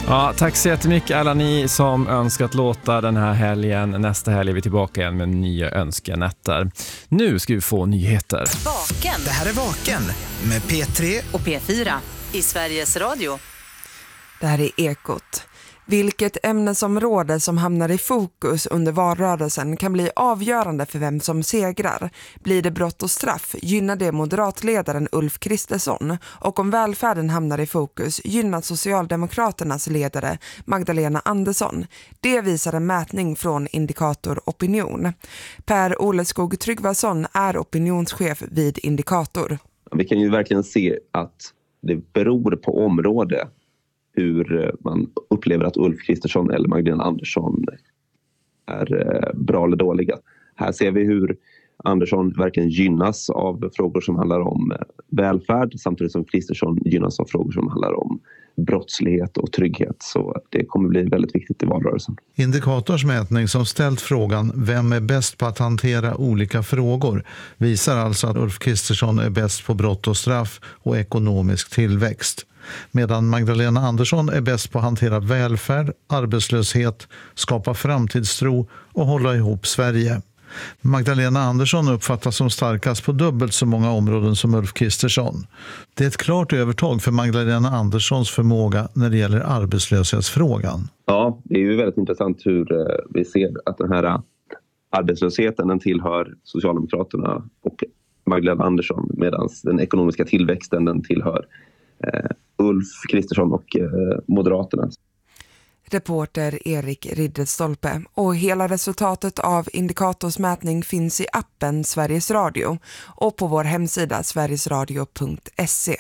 Ja, tack så jättemycket alla ni som önskat låta den här helgen. Nästa helg är vi tillbaka igen med nya önskenätter. Nu ska vi få nyheter. Vaken. Det här är Vaken med P3 och P4 i Sveriges Radio. Det här är Ekot. Vilket ämnesområde som hamnar i fokus under valrörelsen kan bli avgörande för vem som segrar. Blir det brott och straff gynnar det moderatledaren Ulf Kristersson, och om välfärden hamnar i fokus gynnar Socialdemokraternas ledare Magdalena Andersson. Det visar en mätning från Indikator Opinion. Per Oleskog Tryggvason är opinionschef vid Indikator. Vi kan ju verkligen se att det beror på område hur man upplever att Ulf Kristersson eller Magdalena Andersson är bra eller dåliga. Här ser vi hur Andersson verkligen gynnas av frågor som handlar om välfärd, samtidigt som Kristersson gynnas av frågor som handlar om brottslighet och trygghet. Så det kommer bli väldigt viktigt i valrörelsen. Indikators mätning som ställt frågan vem är bäst på att hantera olika frågor visar alltså att Ulf Kristersson är bäst på brott och straff och ekonomisk tillväxt. Medan Magdalena Andersson är bäst på att hantera välfärd, arbetslöshet, skapa framtidstro och hålla ihop Sverige. Magdalena Andersson uppfattas som starkast på dubbelt så många områden som Ulf Kristersson. Det är ett klart övertag för Magdalena Anderssons förmåga när det gäller arbetslöshetsfrågan. Ja, det är ju väldigt intressant hur vi ser att den här arbetslösheten den tillhör Socialdemokraterna och Magdalena Andersson, medan den ekonomiska tillväxten den tillhör Ulf Kristersson och Moderaterna. Reporter Erik Ridderstolpe, och hela resultatet av Indikators mätning finns i appen Sveriges Radio och på vår hemsida sverigesradio.se.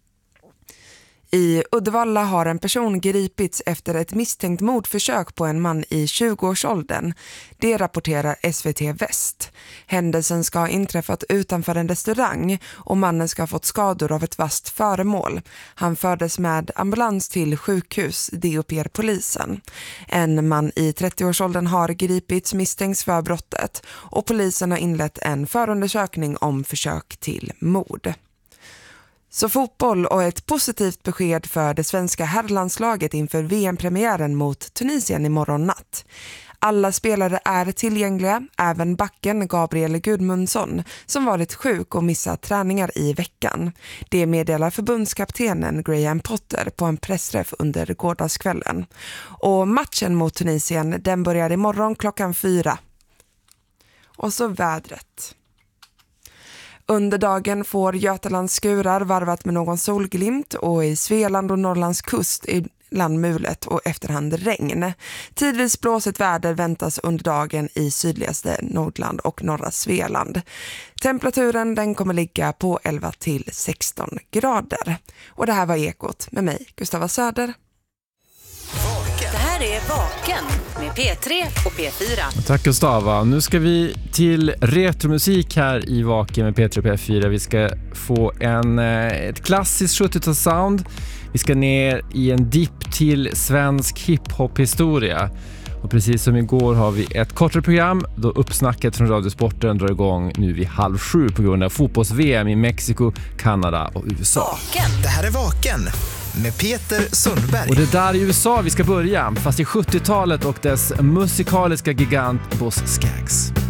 I Uddevalla har en person gripits efter ett misstänkt mordförsök på en man i 20-årsåldern. Det rapporterar SVT Väst. Händelsen ska ha inträffat utanför en restaurang och mannen ska ha fått skador av ett vasst föremål. Han fördes med ambulans till sjukhus, det uppger polisen. En man i 30-årsåldern har gripits misstänks för brottet och polisen har inlett en förundersökning om försök till mord. Så fotboll och ett positivt besked för det svenska herrlandslaget inför VM-premiären mot Tunisien imorgon natt. Alla spelare är tillgängliga, även backen Gabriel Gudmundsson som varit sjuk och missat träningar i veckan. Det meddelar förbundskaptenen Graham Potter på en pressträff under gårdagskvällen. Och matchen mot Tunisien den börjar imorgon klockan 4. Och så vädret. Under dagen får Götalands skurar varvat med någon solglimt och i Svealand och Norrlands kust är landmulet och efterhand regn. Tidvis blåsigt väder väntas under dagen i sydligaste Nordland och norra Svealand. Temperaturen den kommer ligga på 11 till 16 grader. Och det här var Ekot med mig, Gustava Söder. Det här är Vaken med P3 och P4. Tack Gustava. Nu ska vi till retromusik här i Vaken med P3 och P4. Vi ska få ett klassiskt 70-talssound. Vi ska ner i en dipp till svensk hiphop-historia. Och precis som igår har vi ett kortare program då uppsnacket från Radiosporten drar igång nu vid 6:30 på grund av fotbolls-VM i Mexiko, Kanada och USA. Vaken. Det här är Vaken med Peter Sundberg. Och det där i USA vi ska börja, fast i 70-talet och dess musikaliska gigant Boss Skaggs.